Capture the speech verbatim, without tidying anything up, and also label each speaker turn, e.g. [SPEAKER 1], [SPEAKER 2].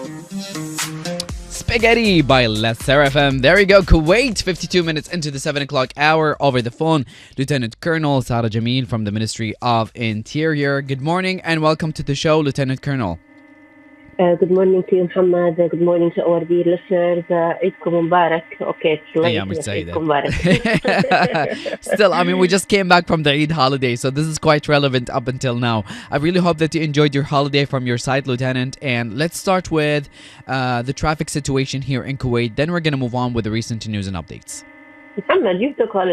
[SPEAKER 1] Spaghetti by Les Seraphim. There you go. Kuwait, fifty-two minutes into the seven o'clock hour. Over the phone, Lieutenant Colonel Sara Jamil from the Ministry of Interior. Good morning and welcome to the show, Lieutenant Colonel.
[SPEAKER 2] Uh, good morning to you, Muhammad. Uh, good morning to our dear listeners. Uh, Eidkum Mubarak. Okay, it's late.
[SPEAKER 1] Yeah, I'm
[SPEAKER 2] Yes,
[SPEAKER 1] excited.
[SPEAKER 2] Eidkum Mubarak.
[SPEAKER 1] Still, I mean, we just came back from the Eid holiday, so this is quite relevant up until now. I really hope that you enjoyed your holiday from your side, Lieutenant. And let's start with uh, the traffic situation here in Kuwait. Then we're going to move on with the recent news and updates.
[SPEAKER 2] Muhammad, you took holiday